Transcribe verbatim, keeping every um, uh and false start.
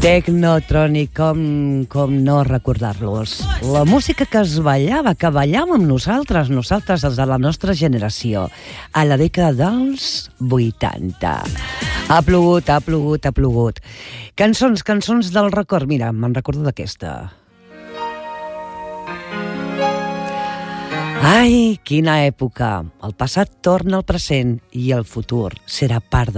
Technotronic, com, com no recordar-los. La música que es ballava, que ballàvem nosaltres, nosaltres, els de la nostra generació, a la dècada dels vuitanta. Ha plogut, ha plogut, ha plogut. Cançons, cançons del record. Mira, me'n recordo d'aquesta. Ai, quina època. El passat torna al present i el futur serà part del